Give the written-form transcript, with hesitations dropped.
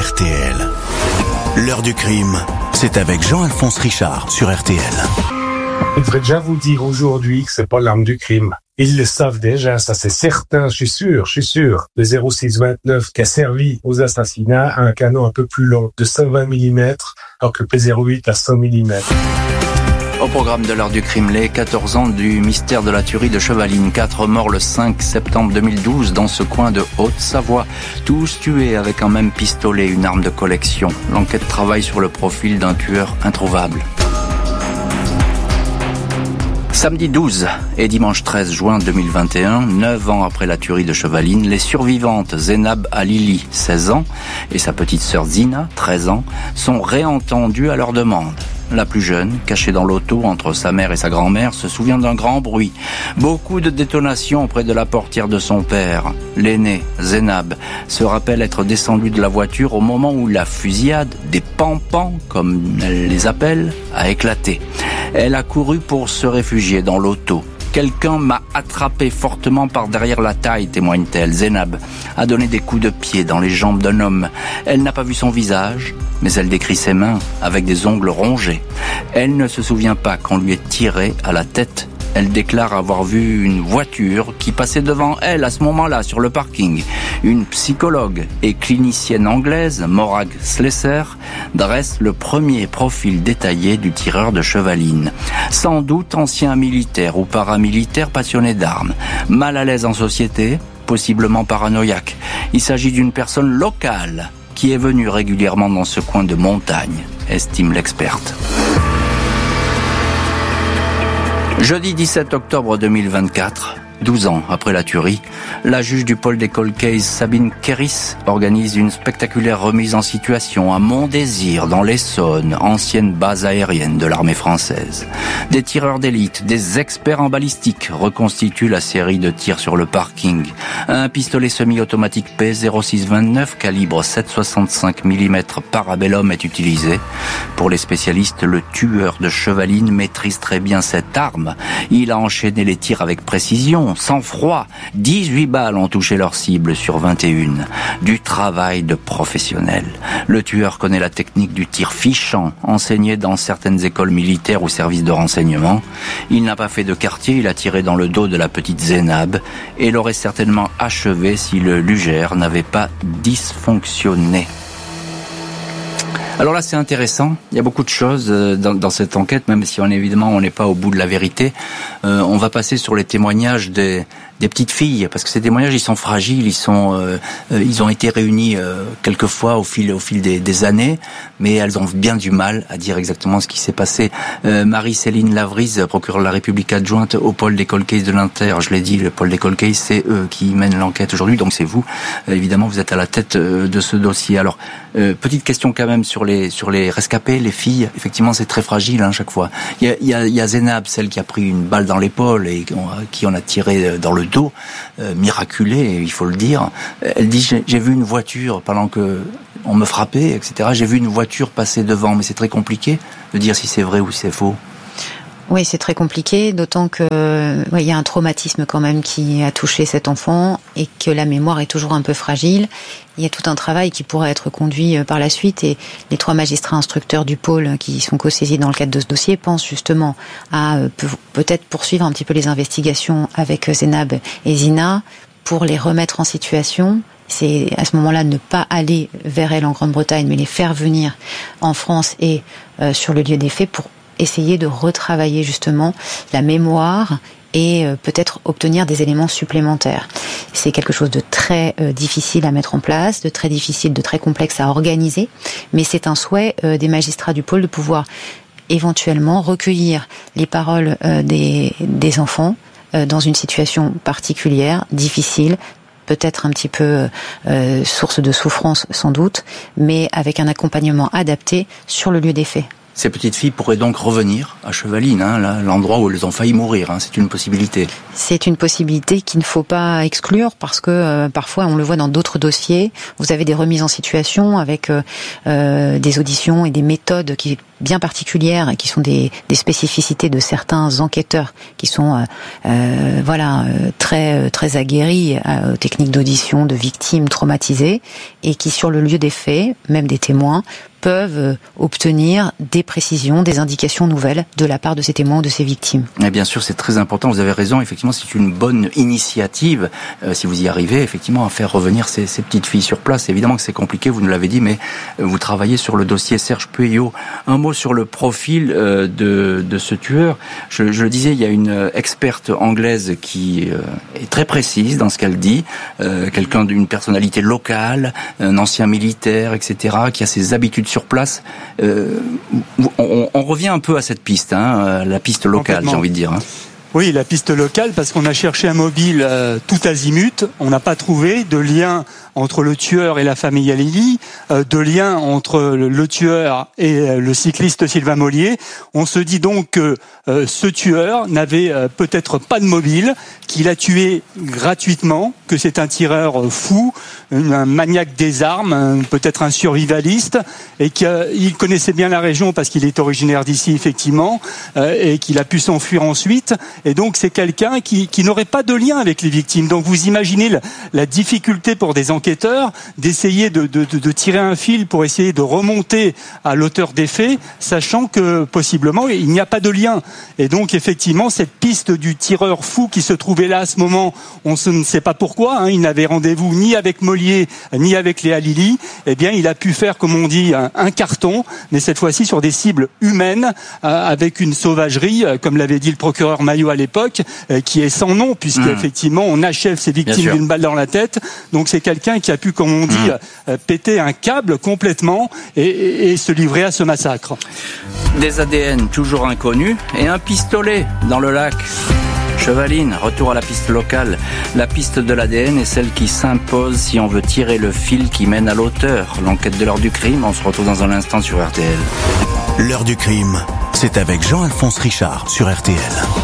RTL. L'heure du crime, c'est avec Jean-Alphonse Richard sur RTL. Je devrais déjà vous dire aujourd'hui que c'est pas l'arme du crime. Ils le savent déjà, ça c'est certain, je suis sûr. Le 0629 qui a servi aux assassinats a un canon un peu plus long, de 120 mm, alors que le P08 a 100 mm. Au programme de l'heure du crime, les 14 ans du mystère de la tuerie de Chevaline. 4 morts le 5 septembre 2012 dans ce coin de Haute-Savoie. Tous tués avec un même pistolet, une arme de collection. L'enquête travaille sur le profil d'un tueur introuvable. Samedi 12 et dimanche 13 juin 2021, 9 ans après la tuerie de Chevaline, les survivantes Zeinab Halili, 16 ans, et sa petite sœur Zina, 13 ans, sont réentendues à leur demande. La plus jeune, cachée dans l'auto entre sa mère et sa grand-mère, se souvient d'un grand bruit. Beaucoup de détonations près de la portière de son père. L'aînée, Zeinab, se rappelle être descendue de la voiture au moment où la fusillade, des pampans, comme elle les appelle, a éclaté. Elle a couru pour se réfugier dans l'auto. Quelqu'un m'a attrapé fortement par derrière la taille, témoigne-t-elle. Zeinab a donné des coups de pied dans les jambes d'un homme. Elle n'a pas vu son visage, mais elle décrit ses mains avec des ongles rongés. Elle ne se souvient pas qu'on lui ait tiré à la tête. Elle déclare avoir vu une voiture qui passait devant elle à ce moment-là sur le parking. Une psychologue et clinicienne anglaise, Morag Slesser, dresse le premier profil détaillé du tireur de Chevaline. Sans doute ancien militaire ou paramilitaire passionné d'armes, mal à l'aise en société, possiblement paranoïaque. Il s'agit d'une personne locale qui est venue régulièrement dans ce coin de montagne, estime l'experte. Jeudi 17 octobre 2024, 12 ans après la tuerie, la juge du pôle des cold cases, Sabine Kéris, organise une spectaculaire remise en situation à Montdésir, dans l'Essonne, ancienne base aérienne de l'armée française. Des tireurs d'élite, des experts en balistique reconstituent la série de tirs sur le parking. Un pistolet semi-automatique P0629, calibre 7,65 mm Parabellum est utilisé. Pour les spécialistes, le tueur de Chevaline maîtrise très bien cette arme. Il a enchaîné les tirs avec précision, sans froid. 18 balles ont touché leur cible sur 21. Du travail de professionnel. Le tueur connaît la technique du tir fichant, enseignée dans certaines écoles militaires ou services de renseignement. Il n'a pas fait de quartier, il a tiré dans le dos de la petite Zeinab et l'aurait certainement achevé si le lugère n'avait pas dysfonctionné. Alors là, c'est intéressant. Il y a beaucoup de choses dans cette enquête, même si évidemment on n'est pas au bout de la vérité. On va passer sur les témoignages des petites filles, parce que ces témoignages, ils sont fragiles, ils ont été réunis quelquefois au fil des années, mais elles ont bien du mal à dire exactement ce qui s'est passé. Marie-Céline Lavrise, procureure de la République adjointe au pôle des cold cases de l'Inter. Je l'ai dit, le pôle des cold cases, c'est eux qui mènent l'enquête aujourd'hui, donc c'est vous. Évidemment, vous êtes à la tête de ce dossier. Alors, petite question quand même sur les rescapés, les filles. Effectivement, c'est très fragile, chaque fois. Il y a Zeinab, celle qui a pris une balle dans l'épaule et qui en a tiré dans le dos, miraculé, il faut le dire. Elle dit, j'ai vu une voiture pendant que on me frappait, etc. J'ai vu une voiture passer devant, mais c'est très compliqué de dire si c'est vrai ou si c'est faux. Oui, c'est très compliqué, d'autant que il y a un traumatisme quand même qui a touché cet enfant et que la mémoire est toujours un peu fragile. Il y a tout un travail qui pourrait être conduit par la suite et les 3 magistrats instructeurs du pôle qui sont co-saisis dans le cadre de ce dossier pensent justement à peut-être poursuivre un petit peu les investigations avec Zeinab et Zina pour les remettre en situation. C'est à ce moment-là ne pas aller vers elles en Grande-Bretagne, mais les faire venir en France et sur le lieu des faits pour essayer de retravailler justement la mémoire et peut-être obtenir des éléments supplémentaires. C'est quelque chose de très difficile à mettre en place, de très difficile, de très complexe à organiser, mais c'est un souhait des magistrats du pôle de pouvoir éventuellement recueillir les paroles des enfants dans une situation particulière, difficile, peut-être un petit peu source de souffrance sans doute, mais avec un accompagnement adapté sur le lieu des faits. Ces petites filles pourraient donc revenir à Chevaline, l'endroit où elles ont failli mourir. C'est une possibilité. C'est une possibilité qu'il ne faut pas exclure parce que parfois, on le voit dans d'autres dossiers, vous avez des remises en situation avec des auditions et des méthodes qui bien particulières et qui sont des spécificités de certains enquêteurs qui sont très aguerris aux techniques d'audition de victimes traumatisées et qui sur le lieu des faits, même des témoins, peuvent obtenir des précisions, des indications nouvelles de la part de ces témoins ou de ces victimes. Et bien sûr, c'est très important, vous avez raison, effectivement, c'est une bonne initiative, si vous y arrivez, effectivement, à faire revenir ces petites filles sur place. Évidemment que c'est compliqué, vous nous l'avez dit, mais vous travaillez sur le dossier Serge Pueyo. Un mot sur le profil de ce tueur. Je le disais, il y a une experte anglaise qui est très précise dans ce qu'elle dit, quelqu'un d'une personnalité locale, un ancien militaire, etc., qui a ses habitudes sur place. On revient un peu à cette piste, la piste locale, j'ai envie de dire. Oui, la piste locale, parce qu'on a cherché un mobile tout azimut, on n'a pas trouvé de lien entre le tueur et la famille Alili, de lien entre le tueur et le cycliste Sylvain Mollier. On se dit donc que ce tueur n'avait peut-être pas de mobile, qu'il a tué gratuitement, que c'est un tireur fou, un maniaque des armes, peut-être un survivaliste, et qu'il connaissait bien la région parce qu'il est originaire d'ici effectivement, et qu'il a pu s'enfuir ensuite. Et donc c'est quelqu'un qui n'aurait pas de lien avec les victimes. Donc vous imaginez la difficulté pour des enquêteurs d'essayer de tirer un fil pour essayer de remonter à l'auteur des faits, sachant que possiblement il n'y a pas de lien. Et donc effectivement cette piste du tireur fou qui se trouvait là à ce moment, on ne sait pas pourquoi, il n'avait rendez-vous ni avec Mollier ni avec les Alili, eh bien il a pu faire, comme on dit, un carton, mais cette fois-ci sur des cibles humaines, avec une sauvagerie, comme l'avait dit le procureur Maillot à l'époque, qui est sans nom, puisqu'effectivement on achève ses victimes d'une balle dans la tête. Donc c'est quelqu'un qui a pu, comme on dit, péter un câble complètement et se livrer à ce massacre. Des ADN toujours inconnus et un pistolet dans le lac. Chevaline, retour à la piste locale. La piste de l'ADN est celle qui s'impose si on veut tirer le fil qui mène à l'auteur. L'enquête de l'heure du crime, on se retrouve dans un instant sur RTL. L'heure du crime, c'est avec Jean-Alphonse Richard sur RTL.